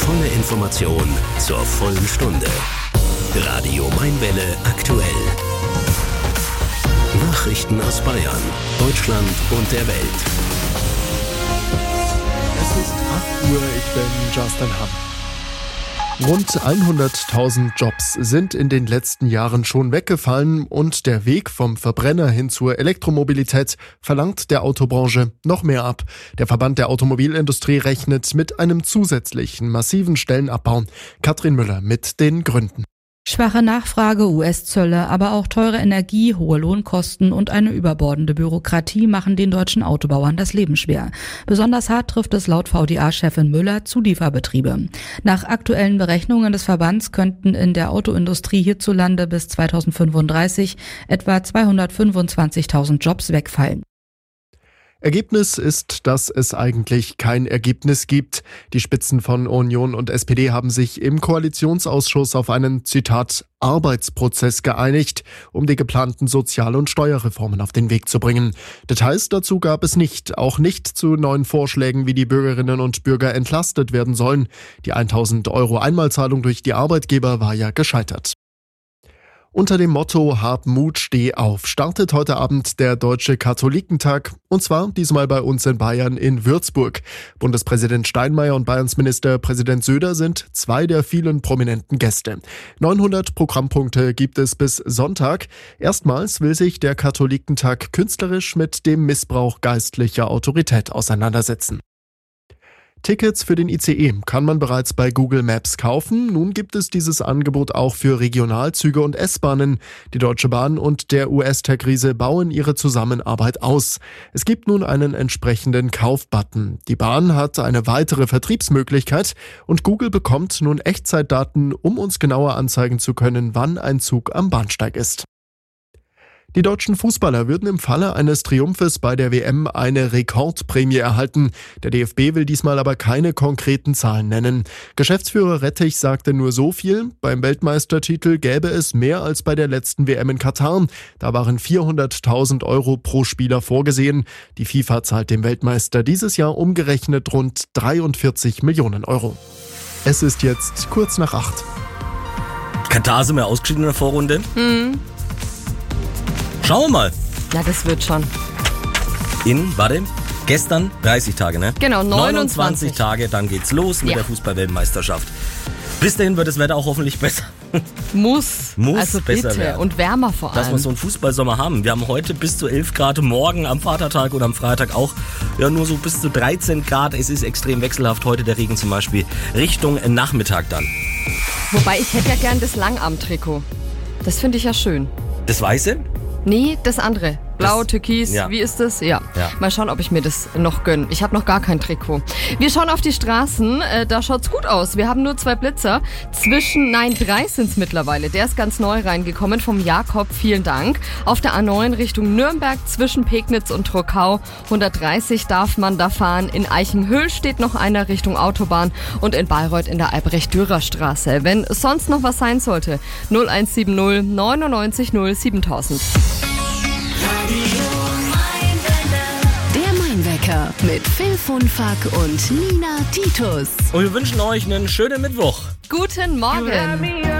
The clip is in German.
Volle Information zur vollen Stunde. Radio Mainwelle aktuell. Nachrichten aus Bayern, Deutschland und der Welt. Es ist 8 Uhr, ich bin Justin Hamm. Rund 100.000 Jobs sind in den letzten Jahren schon weggefallen und der Weg vom Verbrenner hin zur Elektromobilität verlangt der Autobranche noch mehr ab. Der Verband der Automobilindustrie rechnet mit einem zusätzlichen massiven Stellenabbau. Katrin Müller mit den Gründen. Schwache Nachfrage, US-Zölle, aber auch teure Energie, hohe Lohnkosten und eine überbordende Bürokratie machen den deutschen Autobauern das Leben schwer. Besonders hart trifft es laut VDA-Chefin Müller Zulieferbetriebe. Nach aktuellen Berechnungen des Verbands könnten in der Autoindustrie hierzulande bis 2035 etwa 225.000 Jobs wegfallen. Ergebnis ist, dass es eigentlich kein Ergebnis gibt. Die Spitzen von Union und SPD haben sich im Koalitionsausschuss auf einen, Zitat, Arbeitsprozess geeinigt, um die geplanten Sozial- und Steuerreformen auf den Weg zu bringen. Details dazu gab es nicht, auch nicht zu neuen Vorschlägen, wie die Bürgerinnen und Bürger entlastet werden sollen. Die 1.000 € Einmalzahlung durch die Arbeitgeber war ja gescheitert. Unter dem Motto Hab Mut, steh auf startet heute Abend der Deutsche Katholikentag, und zwar diesmal bei uns in Bayern in Würzburg. Bundespräsident Steinmeier und Bayerns Ministerpräsident Söder sind zwei der vielen prominenten Gäste. 900 Programmpunkte gibt es bis Sonntag. Erstmals will sich der Katholikentag künstlerisch mit dem Missbrauch geistlicher Autorität auseinandersetzen. Tickets für den ICE kann man bereits bei Google Maps kaufen. Nun gibt es dieses Angebot auch für Regionalzüge und S-Bahnen. Die Deutsche Bahn und der US-Tech-Riese bauen ihre Zusammenarbeit aus. Es gibt nun einen entsprechenden Kaufbutton. Die Bahn hat eine weitere Vertriebsmöglichkeit und Google bekommt nun Echtzeitdaten, um uns genauer anzeigen zu können, wann ein Zug am Bahnsteig ist. Die deutschen Fußballer würden im Falle eines Triumphes bei der WM eine Rekordprämie erhalten. Der DFB will diesmal aber keine konkreten Zahlen nennen. Geschäftsführer Rettich sagte nur so viel: Beim Weltmeistertitel gäbe es mehr als bei der letzten WM in Katar. Da waren 400.000 € pro Spieler vorgesehen. Die FIFA zahlt dem Weltmeister dieses Jahr umgerechnet rund 43 Millionen €. Es ist jetzt kurz nach 8. Katar sind wir ausgeschieden in der Vorrunde. Schauen wir mal. Ja, das wird schon. Gestern 30 Tage, ne? Genau, 29 Tage, dann geht's los mit der Fußball-Weltmeisterschaft. Bis dahin wird das Wetter auch hoffentlich besser. Muss also besser bitte werden. Und wärmer vor allem. Dass wir so einen Fußballsommer haben. Wir haben heute bis zu 11 Grad, morgen am Vatertag und am Freitag auch nur so bis zu 13 Grad. Es ist extrem wechselhaft. Heute der Regen zum Beispiel Richtung Nachmittag dann. Wobei, ich hätte ja gern das Langarm-Trikot. Das finde ich ja schön. Das Weiße? Nee, das andere. Blau, Türkis, ja. Wie ist das? Ja. Mal schauen, ob ich mir das noch gönne. Ich habe noch gar kein Trikot. Wir schauen auf die Straßen. Da schaut's gut aus. Wir haben nur 2 Blitzer. 3 sind's mittlerweile. Der ist ganz neu reingekommen vom Jakob. Vielen Dank. Auf der A9 Richtung Nürnberg zwischen Pegnitz und Trokau. 130 darf man da fahren. In Eichenhöhl steht noch einer Richtung Autobahn und in Bayreuth in der Albrecht-Dürer-Straße. Wenn sonst noch was sein sollte, 0170 99 0 7000. Der Mainwecker mit Phil Funfack und Nina Titus. Und wir wünschen euch einen schönen Mittwoch. Guten Morgen.